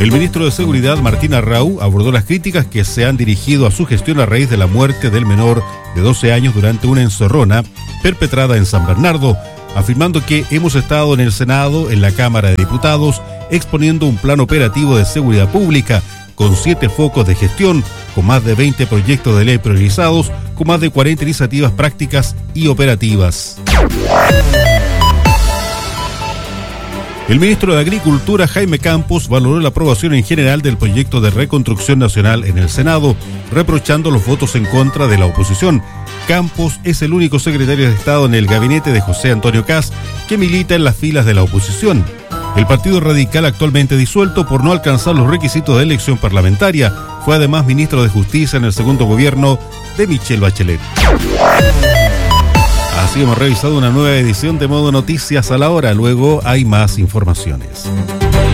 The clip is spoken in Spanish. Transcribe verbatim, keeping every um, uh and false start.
El ministro de Seguridad, Martín Arrau, abordó las críticas que se han dirigido a su gestión a raíz de la muerte del menor de doce años durante una encerrona perpetrada en San Bernardo, afirmando que hemos estado en el Senado, en la Cámara de Diputados, exponiendo un plan operativo de seguridad pública con siete focos de gestión, con más de veinte proyectos de ley priorizados, con más de cuarenta iniciativas prácticas y operativas. El ministro de Agricultura, Jaime Campos, valoró la aprobación en general del proyecto de reconstrucción nacional en el Senado, reprochando los votos en contra de la oposición. Campos es el único secretario de Estado en el gabinete de José Antonio Kast que milita en las filas de la oposición. El Partido Radical, actualmente disuelto por no alcanzar los requisitos de elección parlamentaria, fue además ministro de Justicia en el segundo gobierno de Michelle Bachelet. Así hemos revisado una nueva edición de Modo Noticias a la hora. Luego hay más informaciones.